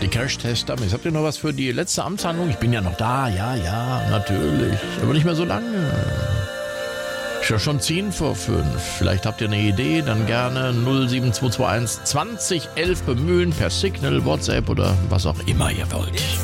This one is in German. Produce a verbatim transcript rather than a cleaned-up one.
Die Crash-Tester, habt ihr noch was für die letzte Amtshandlung? Ich bin ja noch da, ja, ja, natürlich. Aber nicht mehr so lange. Ist ja schon zehn vor fünf. Vielleicht habt ihr eine Idee, dann gerne null sieben zwei zwei eins zwanzig elf bemühen per Signal, WhatsApp oder was auch immer ihr wollt.